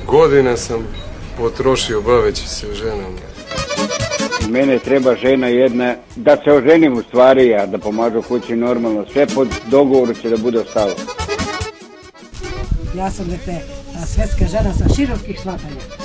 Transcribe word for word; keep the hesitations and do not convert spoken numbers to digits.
Godine sam potrošio baveći se ženom. Mene treba žena jedna, da se oženim u stvari, a da pomažu kući normalno, sve pod dogovoru će da bude ostalo. Ja sam svjetska žena sa širokih shvatanja.